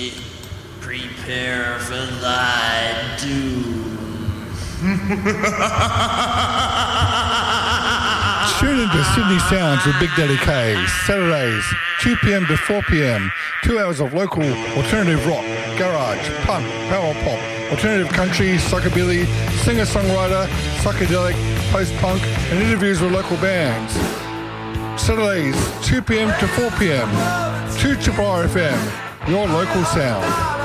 Prepare for thy doom. Tune into Sydney Sounds with Big Daddy K. Saturdays, 2 p.m. to 4 p.m. 2 hours of local alternative rock, garage, punk, power pop, alternative country, psychobilly, singer-songwriter, psychedelic, post-punk, and interviews with local bands. Saturdays, 2 p.m. to 4 p.m. 2 Triple R FM, your local sound.